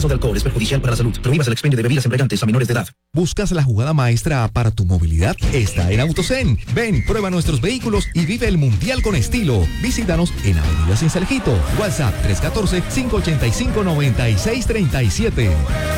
exceso de alcohol es perjudicial para la salud. Prohíbas el expendio de bebidas embriagantes a menores de edad. ¿Buscas la jugada maestra para tu movilidad? Está en AutoZen. Ven, prueba nuestros vehículos y vive el mundial con estilo. Visítanos en Avenida Cincelejo. WhatsApp 314-585-9637.